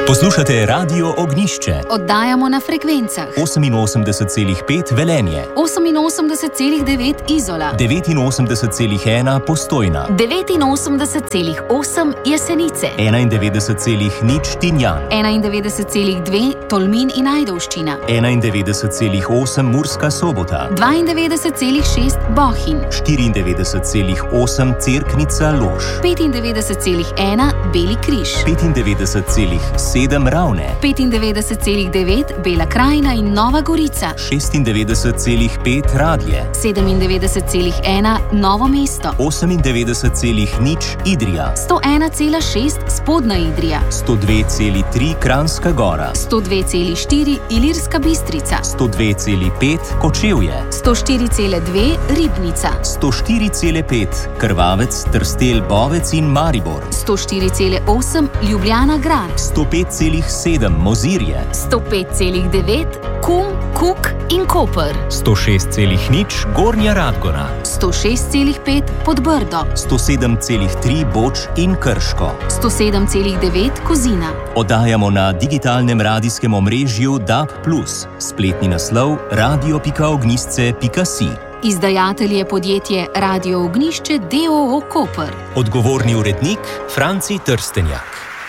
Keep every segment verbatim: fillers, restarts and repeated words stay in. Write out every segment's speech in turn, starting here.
Poslušate Radio Ognjišče. Oddajamo na frekvencah oseminosemdeset celih pet Velenje, oseminosemdeset celih devet Izola, devetinosemdeset celih ena Postojna, devetinosemdeset celih osem Jesenice, enaindevetdeset celih nič Tinjan, enaindevetdeset celih dve Tolmin in Ajdovščina, enaindevetdeset celih osem Murska Sobota, dvaindevetdeset celih šest Bohinj, štiriindevetdeset celih osem Cerknica Lož, petindevetdeset celih ena Beli križ, petindevetdeset celih sedem Ravne, petindevetdeset celih devet Bela krajina in Nova Gorica, šestindevetdeset celih pet Radlje, sedemindevetdeset celih ena Novo mesto, osemindevetdeset celih nič Idrija, sto ena celih šest Spodnja Idrija, sto dve celih tri Kranjska Gora, sto dve celih štiri Ilirska Bistrica, sto dve celih pet Kočevje, sto štiri celih dve Ribnica, sto štiri celih pet Krvavec, Trstelj, Bovec in Maribor, sto štiri celih osem Ljubljana Grad, sto pet celih sedem Mozirje, sto pet celih devet Kum, Kuk in Koper, sto šest celih nič Gornja Radgona, sto šest celih pet Podbrdo, sto sedem celih tri Boč in Krško, sto sedem celih devet Kozina. Oddajamo na digitalnem radijskem omrežju D A B plus, spletni naslov radio pika ognjišče pika si. Izdajatelj je podjetje Radio Ognjišče d o o Koper. Odgovorni urednik Franci Trstenjak.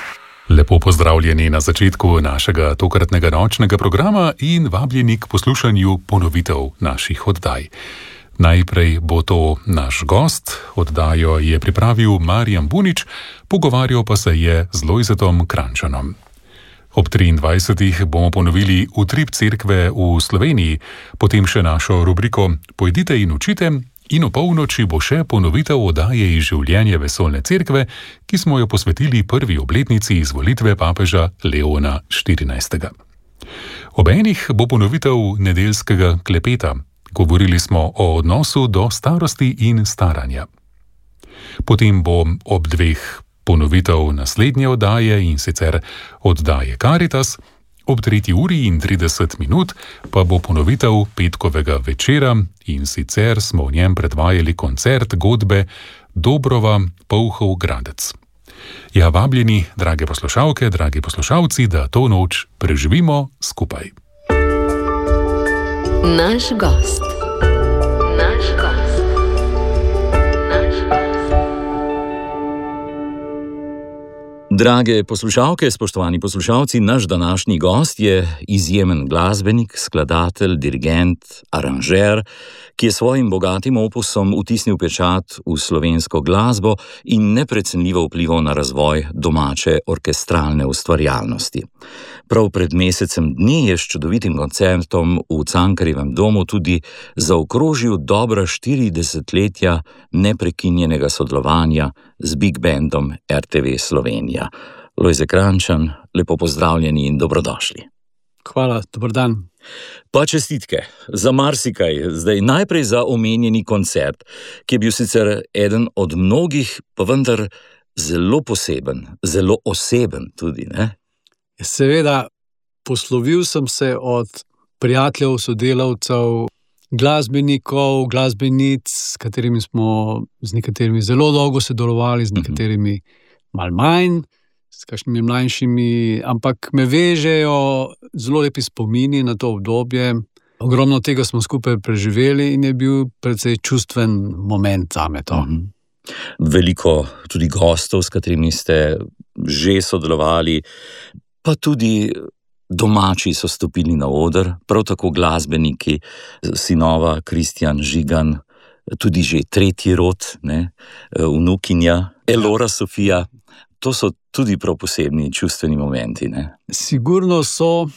Lepo pozdravljeni na začetku našega tokratnega nočnega programa in vabljeni k poslušanju ponovitev naših oddaj. Najprej bo to naš gost, oddajo je pripravil Marjan Bunič, pogovarjal pa se je z Lojzetom Kranjčanom. Ob triindvajsetih bomo ponovili Utrip cerkve v Sloveniji, potem še našo rubriko Pojdite in učite in o polnoči bo še ponovitev oddaje iz življenja vesoljne cerkve, ki smo jo posvetili prvi obletnici izvolitve papeža Leona štirinajstega. Ob enih bo ponovitev nedeljskega klepeta. Govorili smo o odnosu do starosti in staranja. Potem bo ob dveh ponovitev naslednje oddaje, in sicer oddaje Caritas, ob tretji uri in trideset minut pa bo ponovitev petkovega večera, in sicer smo v njem predvajali koncert godbe Dobrova Polhov Gradec. Ja, vabljeni, drage poslušalke, dragi poslušalci, da to noč preživimo skupaj. Naš gost. Naš gost. Naš gost. Drage poslušalke, spoštovani poslušalci, naš današnji gost je izjemen glasbenik, skladatelj, dirigent, aranžer, ki je svojim bogatim opusom vtisnil pečat v slovensko glasbo in neprecenljivo vplival na razvoj domače orkestralne ustvarjalnosti. Prav pred mesecem dni je s čudovitim koncertom v Cankarjevem domu tudi zaokrožil dobra štiri desetletja neprekinjenega sodelovanja z Big Bandom R T V Slovenija. Lojze Kranjčan, lepo pozdravljeni in dobrodošli. Hvala, dober dan. Pa čestitke za marsikaj, zdaj najprej za omenjeni koncert, ki je bil sicer eden od mnogih, pa vendar zelo poseben, zelo oseben tudi, ne? Seveda, poslovil sem se od prijateljev, sodelavcev, glasbenikov, glasbenic, s katerimi smo z nekaterimi zelo dolgo sodelovali, z nekaterimi malo manj, s kakšnimi mlajšimi, ampak me vežejo zelo lepi spomini na to obdobje. Ogromno tega smo skupaj preživeli in je bil precej čustven moment zame to. Mhm. Veliko tudi gostov, s katerimi ste že sodelovali, pa tudi domači so stopili na oder, prav tako glasbeniki, sinova Kristjan Žigan, tudi že tretji rod, ne, vnukinja, Elora Sofija. To so tudi prav posebni čustveni momenti, ne? Sigurno so,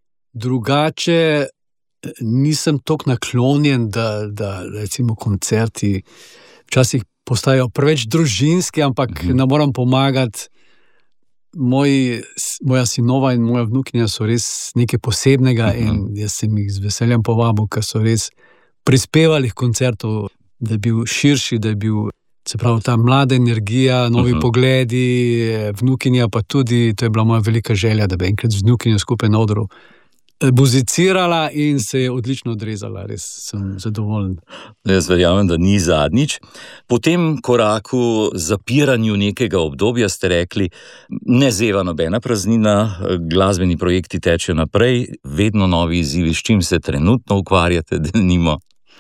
drugače nisem toliko naklonjen, da, da recimo koncerti včasih postajajo preveč družinski, ampak mm-hmm. ne moram pomagati. Moji, moja sinova in moja vnukinja so res nekaj posebnega mm-hmm. in jaz sem jih z veseljem povabil, ker so res prispevali k koncertu, da je bil širši, da je bil, se pravi, ta mlada energija, novi uh-huh. pogledi, vnukinja pa tudi, to je bila moja velika želja, da bi enkrat z vnukinjo skupaj na odru muzicirala in se je odlično odrezala, res sem zadovoljen. Jaz verjamem, da ni zadnjič. Po tem koraku zapiranju nekega obdobja ste rekli, ne zeva nobena praznina, glasbeni projekti tečejo naprej, vedno novi izzivi, s čim se trenutno ukvarjate, denimo?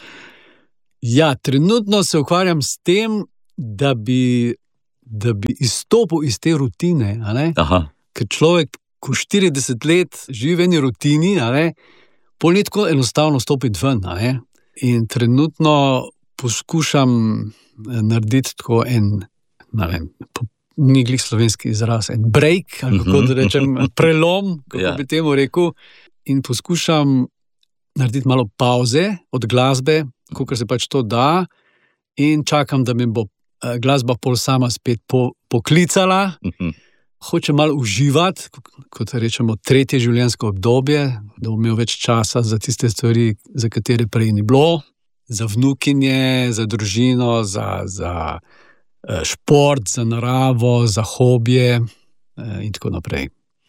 Ja, trenutno se ukvarjam s tem, da bi, da bi izstopil iz te rutine, a ne? Aha. Ker človek, ko štirideset let živi v eni rutini, a ne, pol ni tako enostavno stopiti ven, a ne. In trenutno poskušam narediti tako en, ne vem, ni glih slovenski izraz, en break, ali kako da rečem, prelom, kako ja. bi temu rekel, in poskušam narediti malo pauze od glasbe, kolikor se pač to da, in čakam, da mi bo glasba pol sama spet po, poklicala. Hočem malo uživati, kot rečemo, tretje življenjsko obdobje, da bom imel več časa za tiste stvari, za katere prej ni bilo, za vnukinje, za družino, za, za šport, za naravo, za hobije in tako naprej.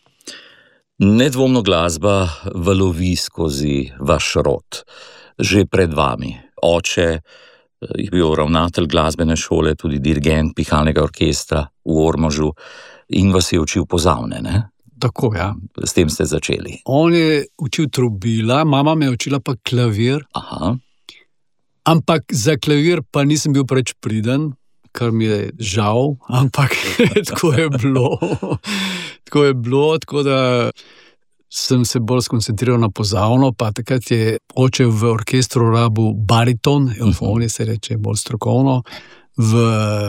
Nedvomno glasba valovi skozi vaš rod. Že pred vami. Oče je bil ravnatelj glasbene šole, tudi dirigent pihalnega orkestra v Ormožu, in vas je učil pozavne, ne? Tako, ja. S tem ste začeli. On je učil trobila, mama me je učila pa klavir. Aha. Ampak za klavir pa nisem bil preveč priden, kar mi je žal, ampak tako je bilo. Tako je bilo, tako da sem se bolj skoncentriral na pozavno, pa takrat je oče v orkestru rabil bariton, eufoni se reče bolj strokovno, v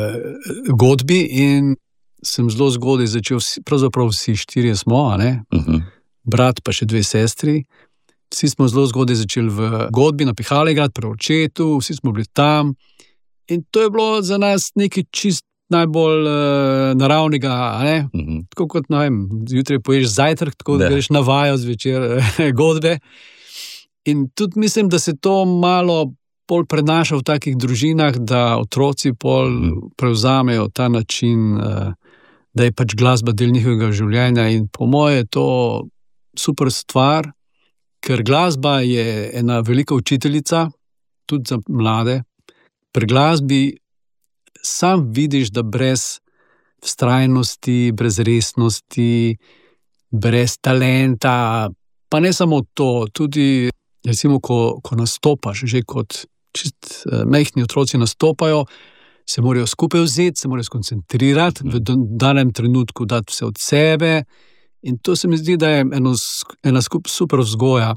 godbi in sem zelo zgodaj začel, pravzaprav vsi štirje smo, a ne? Uh-huh. Brat pa še dve sestri. Vsi smo zelo zgodaj začeli v godbi na Pihalegrad, pri očetu, vsi smo bili tam. In to je bilo za nas nekaj čist najbolj uh, naravnega, a ne? Uh-huh. Tako kot, ne vem, zjutraj poješ zajtrk, tako da greš na vajo zvečer godbe. In tudi mislim, da se to malo pol prenaša v takih družinah, da otroci pol uh-huh. prevzamejo ta način, uh, da je pač glasba del njihovega življenja in po moje je to super stvar, ker glasba je ena velika učiteljica, tudi za mlade. Pri glasbi sam vidiš, da brez vztrajnosti, brez resnosti, brez talenta, pa ne samo to, tudi recimo, ko, ko nastopaš, že kot čist uh, mehni otroci nastopajo, se morajo skupaj vzeti, se morajo skoncentrirati, v danem trenutku dati vse od sebe in to se mi zdi, da je eno, ena skup super vzgoja.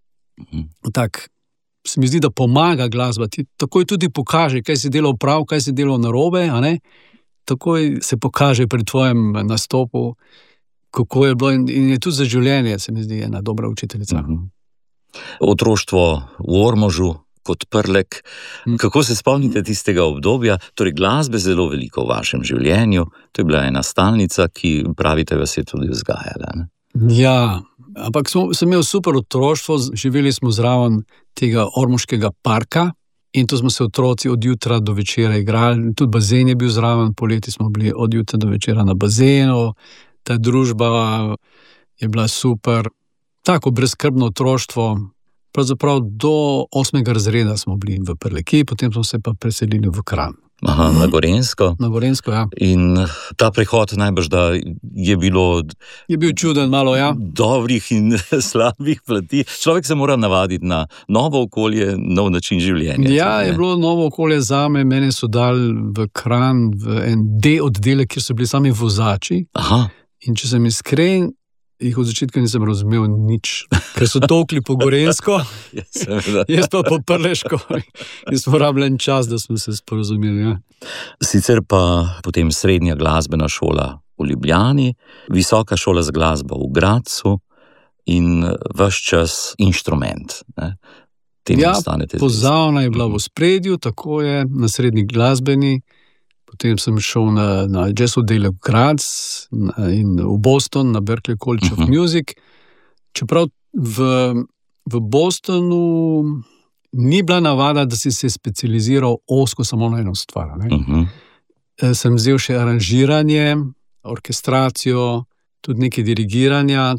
Tak, se mi zdi, da pomaga glasba, ti takoj tudi pokaže, kaj si delal prav, kaj si delal narobe, a ne? Takoj se pokaže pri tvojem nastopu, kako je bilo in, in je tudi za življenje, se mi zdi, ena dobra učiteljica. Otroštvo v Ormožu, kot Prlek. Kako se spomnite tistega obdobja? Torej, glasbe zelo veliko v vašem življenju. To je bila ena stalnica, ki pravite, vas je tudi vzgajala. Ne? Ja, ampak sem, sem imel super otroštvo, živeli smo zraven tega ormoškega parka in tu smo se otroci od jutra do večera igrali. Tudi bazen je bil zraven, poleti smo bili od jutra do večera na bazenu. Ta družba je bila super. Tako brezskrbno otroštvo. Pravzaprav do osmega razreda smo bili v Prleki, potem smo se pa preselili v Kranj. Aha, na Gorenjsko. Na Gorenjsko, ja. In ta prehod najbrž, da je bilo... Je bil čuden malo, ja. Dobrih in slabih plati. Človek se mora navaditi na novo okolje, nov način življenja. Ja, je bilo novo okolje zame, mene so dali v Kranj, v en D oddelek, kjer so bili sami vozači. Aha. In če sem iskren, jih od začetka nisem razumel nič, ker so tolkli po Gorenjsko, jaz pa po Prleško. In smo rabili čas, da smo se sporazumeli. Ja. Sicer pa potem srednja glasbena šola v Ljubljani, visoka šola za glasbo v Gradcu in vaš čas inštrument. Ne? Ja, pozavna je bila v ospredju, tako je, na srednji glasbeni. Potem sem šel na, na jazz oddelek v Graz in v Boston, na Berklee College of Music. Čeprav v, v Bostonu ni bila navada, da si se specializiral ozko samo na eno stvar. Ne? Uh-huh. Sem vzel še aranžiranje, orkestracijo, tudi nekaj dirigiranja.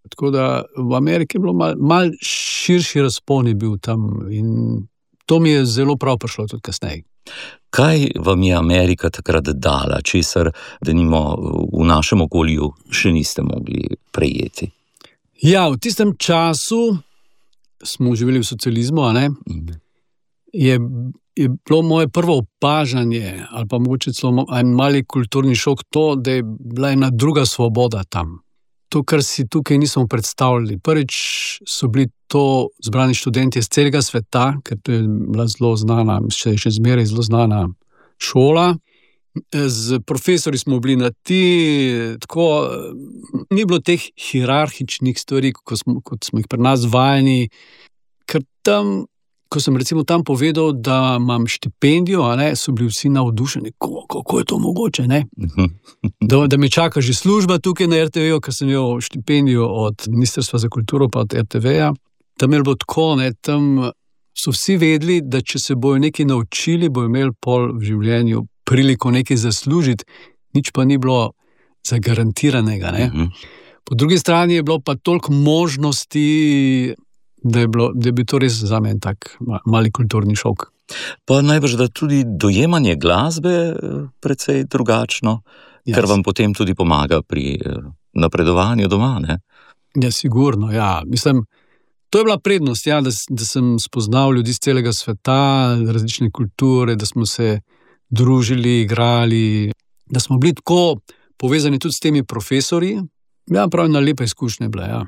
Tako da v Ameriki je bilo mal, mal širši razpon je bil tam in to mi je zelo prav prišlo tudi kasneje. Kaj vam je Amerika takrat dala, česar, denimo, v našem okolju še niste mogli prejeti? Ja, v tistem času smo živeli v socializmu, a ne? Mm. Je, je bilo moje prvo opažanje, ali pa mogoče celo en mali kulturni šok to, da je bila ena druga svoboda tam. To, kar si tukaj nismo predstavljali. Prvič so bili to zbrani študenti iz celega sveta, ker to je bila zelo znana, še, še zmeraj zelo znana šola. Z profesori smo bili na ti, tako, ni bilo teh hierarhičnih stvari, kot smo, kot smo jih pri nas vajeni, ker tam, ko sem recimo tam povedal, da imam štipendijo, a ne, so bili vsi navdušeni, kako, kako je to mogoče, ne? Da, da me čaka že služba tukaj na er te veju, ker sem imel štipendijo od Ministrstva za kulturo pa od er te veja. Tam je bilo tako, ne, tam so vsi vedeli, da če se bojo nekaj naučili, bojo imeli pol v življenju priliko nekaj zaslužiti, nič pa ni bilo zagarantiranega, ne? Po drugi strani je bilo pa toliko možnosti, da je, bilo, da je bil to res za men tak mali kulturni šok. Pa najbrž, da tudi dojemanje glasbe precej drugačno, yes. Ker vam potem tudi pomaga pri napredovanju doma, ne? Ja, sigurno, ja. Mislim, to je bila prednost, ja, da, da sem spoznal ljudi z celega sveta, različne kulture, da smo se družili, igrali, da smo bili tako povezani tudi s temi profesori. Ja, prav ena lepa izkušnja bila, ja.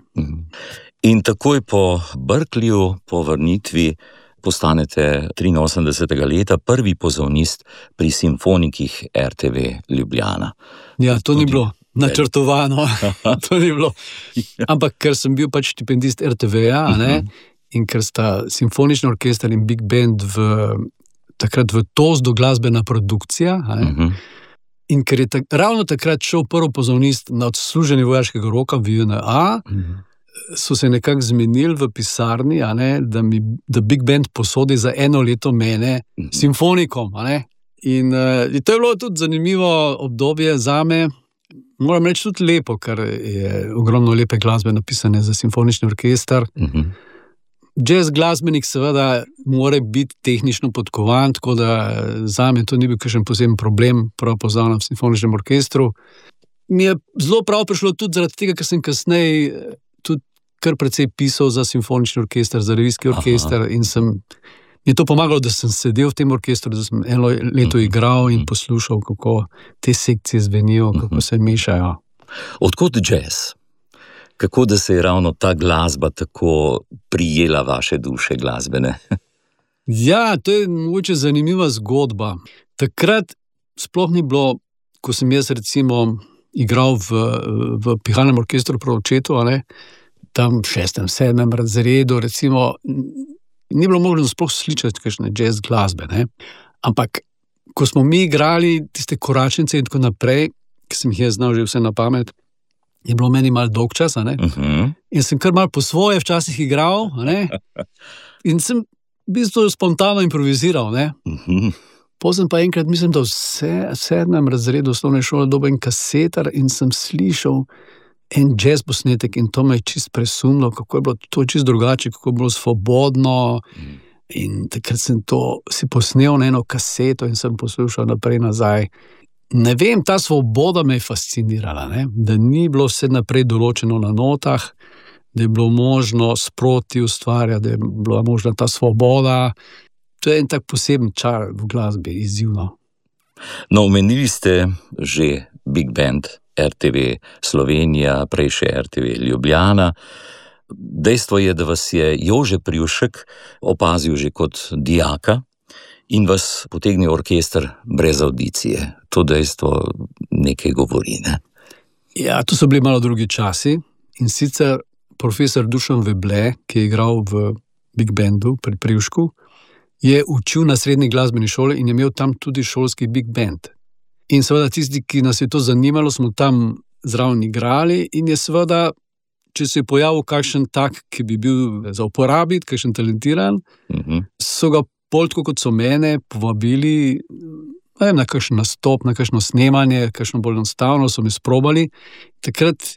In takoj po Berkeleyju, po vrnitvi, postanete triinosemdesetega leta prvi pozavnist pri simfonikih er te ve Ljubljana. Ja, to Tudi... ni bilo načrtovano, to ni bilo. Ampak ker sem bil pač štipendist er te veja, ne, in ker sta simfonični orkester in big band v, takrat v Tozdu glasbena produkcija, ne, uh-huh. In ker je tak, ravno takrat šel prvi pozavnist na odsluženje vojaškega roka v ju en a, mm. so se nekako zmenili v pisarni, a ne, da mi da big band posodi za eno leto mene mm. simfonikom. A ne. In, uh, in to je bilo tudi zanimivo obdobje zame. Moram reči tudi lepo, ker je ogromno lepe glasbe napisane za simfonični orkester. Mm-hmm. Jazz glasbenik seveda mora biti tehnično podkovan, tako da zame to ni bil kakšen poseben problem, prav poznam v simfoničnem orkestru. Mi je zelo prav prišlo tudi zaradi tega, ker sem kasneje tudi kar precej pisal za simfonični orkester, za revijski orkester. Aha. In sem, mi je to pomagalo, da sem sedel v tem orkestru, da sem eno leto igral in poslušal, kako te sekcije zvenijo, kako se mešajo. Odkot jazz? Kako da se je ravno ta glasba tako prijela vaše duše glasbene? Ja, to je mogoče zanimiva zgodba. Takrat sploh ni bilo, ko sem jaz recimo igral v, v pihalnem orkestru pri očetu, a ne, tam v šestem, sedmem razredu, recimo, ni bilo možno sploh slišati kakšne jazz glasbe, ne. Ampak, ko smo mi igrali tiste koračnice in tako naprej, ki sem jih jaz znal že vse na pamet, je bilo meni malo dolg čas, ne? Uh-huh. In sem kar malo po svoje včasih igral, ne? In sem v bistvu spontano improviziral, ne? Uh-huh. Potem pa enkrat, mislim, da v sedmem razredu osnovne šole dobil en kasetar in sem slišal en jazz posnetek in to me je čist presumlo, kako je bilo to čist drugače, kako je bilo svobodno. Uh-huh. In takrat sem to si posnel na eno kaseto in sem poslušal naprej nazaj. Ne vem, ta svoboda me je fascinirala, ne? Da ni bilo vse naprej določeno na notah, da je bilo možno sproti ustvarjati, da je bila možna ta svoboda. To je en tak poseben čar v glasbi, izzivno. No, omenili ste že big band er te ve Slovenija, prej še er te ve Ljubljana. Dejstvo je, da vas je Jože Privšek opazil že kot dijaka in vas potegnil orkester brez audicije. To dejstvo nekaj govori, ne? Ja, to so bili malo drugi časi. In sicer profesor Dušan Veble, ki je igral v big bandu pri Privšku, je učil na srednji glasbeni šoli in je imel tam tudi šolski big band. In seveda tisti, ki nas je to zanimalo, smo tam zraven igrali in je seveda, če se je pojavil kakšen tak, ki bi bil za uporabiti, kakšen talentiran, uh-huh. so ga bolj tako kot so mene povabili vem, na kakšen nastop, na kakšno snemanje, kakšno bolj enostavno so mi sprobali. Takrat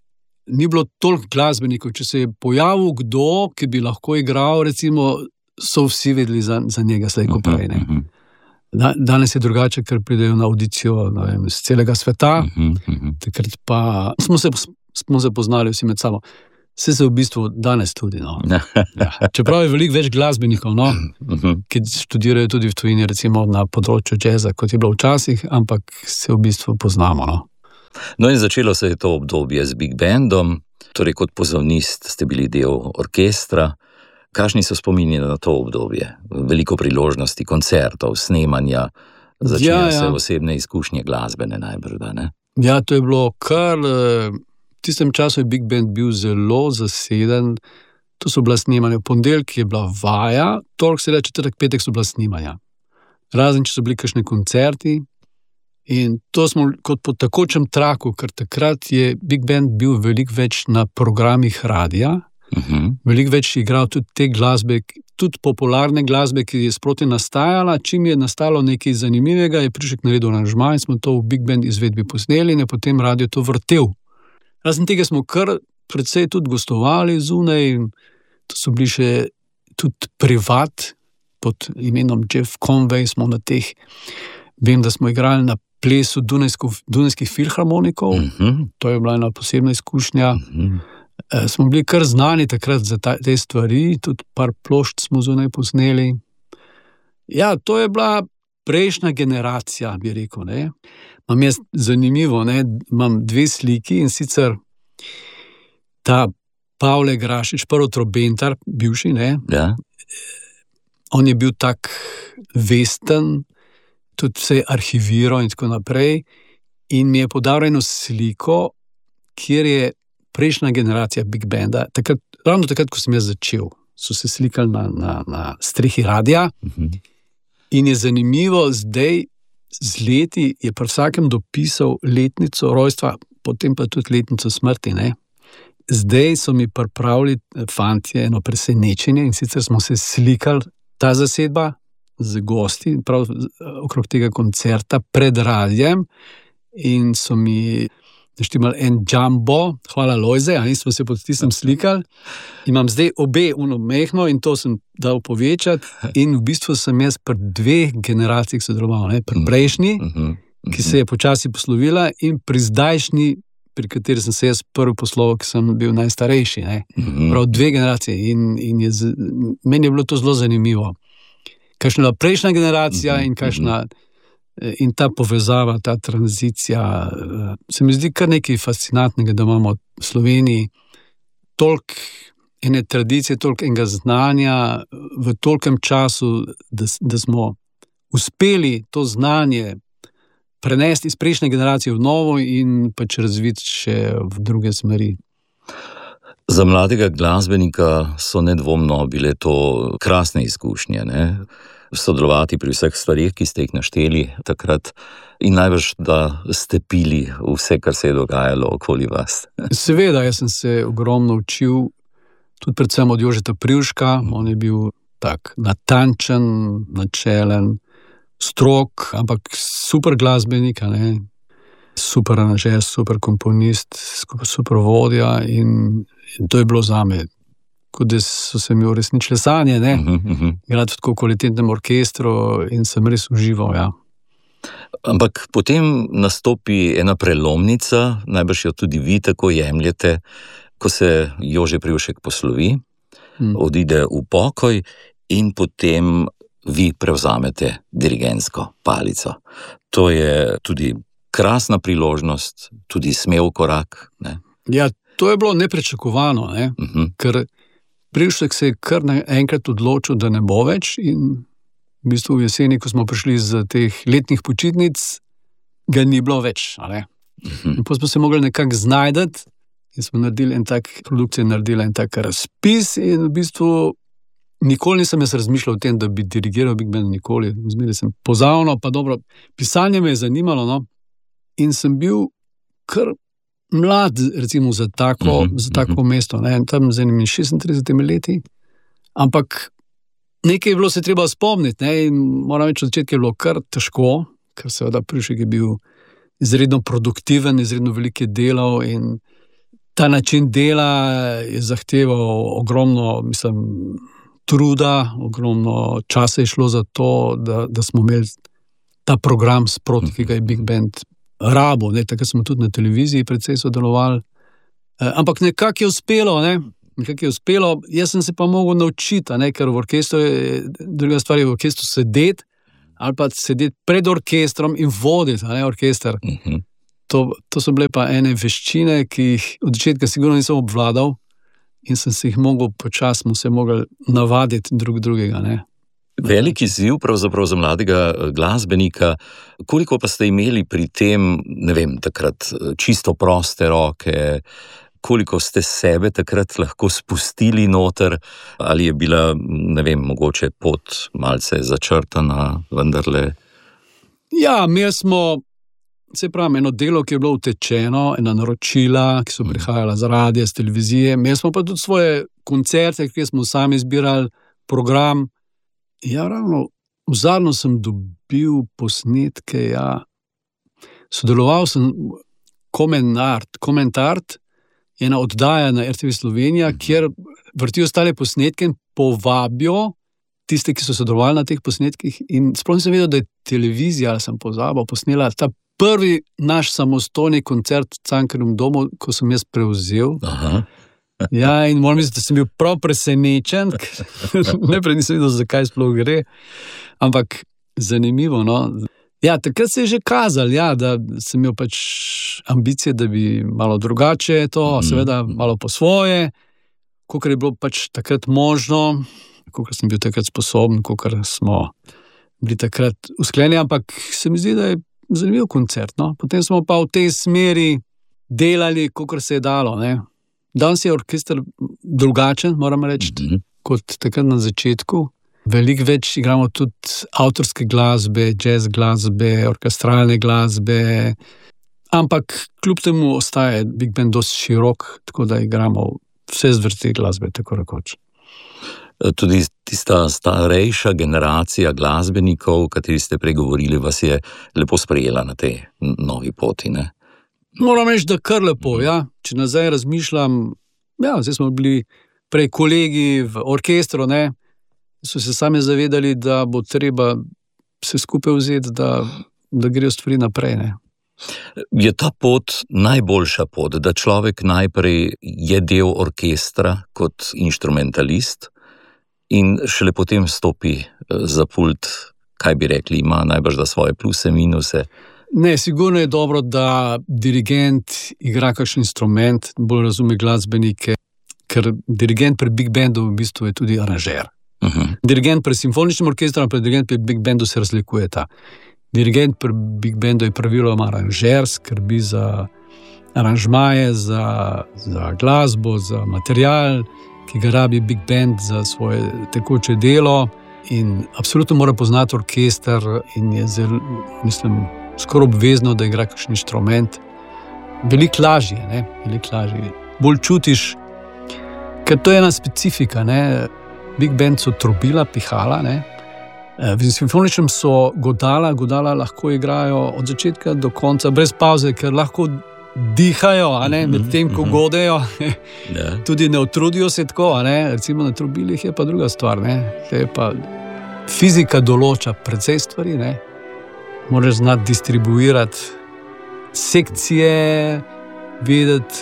ni bilo toliko glasbenikov. Če se je pojavil kdo, ki bi lahko igral, recimo, so vsi vedeli za, za njega, slej ko prej. Ne? Da, danes je drugače, ker pridejo na audicijo vem, z celega sveta, takrat pa smo se, smo se poznali vsi med sabo. Vse se v bistvu danes tudi. No. Ja. Čeprav je veliko več glasbenikov, no, ki študirajo tudi v tujini, recimo na področju jazza, kot je bilo včasih, ampak se v bistvu poznamo. No. No in začelo se je to obdobje z Big Bandom, torej kot pozavnist ste bili del orkestra. Kakšni so spomini na to obdobje? Veliko priložnosti, koncertov, snemanja, začnejo ja, ja. se osebne izkušnje glasbene najbrž, da ne? Ja, to je bilo kar... V tistem času je Big Band bil zelo zaseden, to so bila snemanja. V ponedeljek je bila vaja, torek, sreda, četrtek, petek so bila snemanja. Razen, če so bili kakšni koncerti. In to smo kot po takočem traku, ker takrat je Big Band bil veliko več na programih radija, uh-huh. veliko več igral tudi te glasbe, tudi popularne glasbe, ki je sproti nastajala. Čim je nastalo nekaj zanimivega, je Prišek naredil aranžma in smo to v Big Band izvedbi posneli in je potem radio to vrtel. Razen tega smo kar precej tudi gostovali zunaj, to so bili še tudi privat, pod imenom Jeff Conway smo na teh, vem, da smo igrali na plesu Dunajsko, Dunajskih filharmonikov, uh-huh. to je bila ena posebna izkušnja. Uh-huh. E, smo bili kar znani takrat za ta, te stvari, tudi par plošč smo zunaj posneli. Ja, to je bila prejšnja generacija, bi rekel, ne. Imam jaz zanimivo, ne, imam dve sliki in sicer ta Pavle Grašič, prvo trobentar, bivši, ne, ja. On je bil tak vesten, tudi vse arhiviral in tako naprej in mi je podal eno sliko, kjer je prejšnja generacija Big Banda, takrat, ravno takrat, ko sem jaz začel, so se slikali na, na, na strehi radia uh-huh. in je zanimivo, zdaj z leti je pri vsakem dopisal letnico rojstva, potem pa tudi letnico smrti. Ne? Zdaj so mi pripravili fantje eno presenečenje in sicer smo se slikali ta zasedba z gosti, prav okrog tega koncerta pred radijem in so mi naštimali en jumbo, hvala Lojze, a nismo se pod tistem slikali. Imam zdaj obe uno mehno in to sem dal povečati in v bistvu sem jaz pri dveh generacijah sodeloval, ne? Pri prejšnji, uh-huh. ki se je počasi poslovila in pri zdajšnji, pri kateri sem se jaz prvi posloval, ki sem bil najstarejši. Ne? Uh-huh. Prav dve generacije in, in je z... meni je bilo to zelo zanimivo. Kakšna je bila prejšnja generacija uh-huh. in kakšna in ta povezava, ta tranzicija, se mi zdi kar nekaj fascinantnega, da imamo v Sloveniji toliko ene tradicije, toliko enega znanja v tolkem času, da, da smo uspeli to znanje prenesti iz prejšnje generacije v novo in pač razviti še v druge smeri. Za mladega glasbenika so nedvomno bile to krasne izkušnje, ne? Sodelovati pri vseh stvarih, ki ste jih našteli takrat in najbrž, da ste pili vse, kar se je dogajalo okoli vas. Seveda, jaz sem se ogromno učil, tudi predvsem od Jožeta Privška, on je bil tak natančen, načelen, strog, ampak super glasbenik, ne? Super aranžer, super komponist, super vodja in, in to je bilo zame. Kot da so se mi uresničile sanje, ne? Uh-huh, uh-huh. Igrati v tako kvalitetnem orkestru in sem res užival, ja. Ampak potem nastopi ena prelomnica, najbrž jo tudi vi tako jemljete, ko se Jože Privšek poslovi, hmm. odide v pokoj in potem vi prevzamete dirigentsko palico. To je tudi krasna priložnost, tudi smel korak, ne? Ja, to je bilo nepričakovano, ne? Uh-huh. Ker Privšek se je kar enkrat odločil, da ne bo več in v bistvu v jeseni, ko smo prišli z teh letnih počitnic, ga ni bilo več, a ne? Uh-huh. In potem smo se mogli nekako znajdati in smo naredili en tak, produkcija naredila en tak razpis in v bistvu nikoli nisem jaz razmišljal o tem, da bi dirigiral Big Band, nikoli. Zmeraj sem pozavno, pa dobro, pisanje me je zanimalo, no, in sem bil kar mlad, recimo, za tako, mm-hmm. za tako mesto, ne, tam z enimi šestintridesetimi leti, ampak nekaj je bilo se treba spomniti, ne, in moram reči, od začetka je bilo kar težko, ker seveda Privšek je bil izredno produktiven, izredno velike delal in ta način dela je zahteval ogromno, mislim, truda, ogromno časa je šlo za to, da, da smo imeli ta program sproti, ki ga je Big Band rabo. Takrat smo tudi na televiziji precej sodelovali. E, ampak nekako je uspelo, ne? Nekako je uspelo. Jaz sem se pa mogel naučiti, ne? Ker v orkestru je, druga stvar je v orkestru sedeti, ali pa sedeti pred orkestrom in voditi, ne, orkester. Uh-huh. To, to so bile pa ene veščine, ki jih od začetka sigurno nisem obvladal in sem se jih mogel počasno se mogel navaditi drug drugega, ne. Veliki izziv pravzaprav za mladega glasbenika. Koliko pa ste imeli pri tem, ne vem, takrat čisto proste roke, koliko ste sebe takrat lahko spustili noter, ali je bila, ne vem, mogoče pot malce začrtana, vendarle? Ja, imeli smo, se pravi, eno delo, ki je bilo utečeno, ena naročila, ki so prihajala z radija, z televizije. Imeli smo pa tudi svoje koncerte, ki smo sami izbirali program. Ja, ravno v zadnjo sem dobil posnetke, ja. Sodeloval sem Komentart, Komentart, ena oddaja na R T V Slovenija, kjer vrtijo ostale posnetke in povabijo tiste, ki so sodelovali na teh posnetkih. In sploh nisem vedel, da je televizija, ali sem pozabil, posnela ta prvi naš samostojni koncert v Cankarjevem domu, ko sem jaz prevzel. Aha. Ja, in moram misliti, da sem bil prav presenečen, najprej nisem vedel, zakaj sploh gre, ampak zanimivo, no. Ja, takrat se je že kazalo, ja, da sem imel pač ambicije, da bi malo drugače to, seveda malo po svoje, kolikor je bilo pač takrat možno, kolikor sem bil takrat sposoben, kolikor smo bili takrat uskleni, ampak se mi zdi, da je zanimiv koncert, no. Potem smo pa v tej smeri delali, kolikor se je dalo, ne. Danes je orkester drugačen, moram reči, mm-hmm. kot takrat na začetku. Veliko več igramo tudi avtorske glasbe, jazz glasbe, orkestralne glasbe, ampak kljub temu ostaje Big Band dosti širok, tako da igramo vse zvrsti glasbe, tako rekoč. Tudi tista starejša generacija glasbenikov, o kateri ste pregovorili, vas je lepo sprejela na tej novi poti, ne? Moram reči, da kar lepo, ja. Če nazaj razmišljam, ja, zdaj smo bili prej kolegi v orkestru, ne, so se sami zavedali, da bo treba se skupaj vzeti, da, da grejo stvari naprej, ne. Je ta pot najboljša pot, da človek najprej je del orkestra kot inštrumentalist in šele potem stopi za pult, kaj bi rekli, ima najbrž da svoje pluse, minuse? Ne, sigurno je dobro, da dirigent igra kakšen instrument, bolj razume glasbenike, ker dirigent pri Big Bandu v bistvu je tudi aranžer. Uh-huh. Dirigent pri simfoničnem orkestru in dirigent pri Big Bandu se razlikujeta. Dirigent pri Big Bandu je praviloma aranžer, skrbi za aranžmaje, za, za glasbo, za material, ki ga rabi Big Band za svoje tekoče delo in absolutno mora poznati orkester in je zelo, mislim, skoraj obvezno, da igra kakšen inštrument. Veliko lažje, ne? Veliko lažje. Bolj čutiš, ker to je ena specifika, ne? Big Band so trobila, pihala, ne? V simfoničnem so godala, godala lahko igrajo od začetka do konca, brez pauze, ker lahko dihajo, a ne? Med tem, ko godejo. Tudi ne utrudijo se tako, a ne? Recimo na trobilih je pa druga stvar, ne? To je pa fizika določa precej stvari, ne? Moraš znati distribuirati sekcije, vedeti,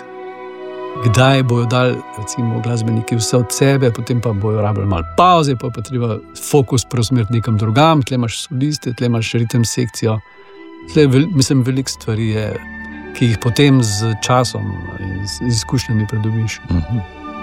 kdaj bojo dali, recimo, glasbeniki vse od sebe, potem pa bojo rabili malo pauze, pa pa treba fokus preusmeriti nekam drugam, tle imaš soliste, tle imaš ritem sekcijo. Tle, mislim, veliko stvari je, ki jih potem z časom in z izkušnjami pridobiš. Mhm.